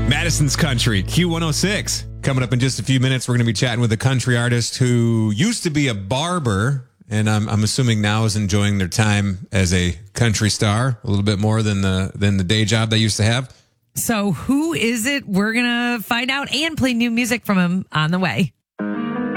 Madison's Country, Q106. Coming up in just a few minutes, we're going to be chatting with a country artist who used to be a barber, and I'm assuming now is enjoying their time as a country star a little bit more than the day job they used to have. So who is it? We're going to find out and play new music from him on the way.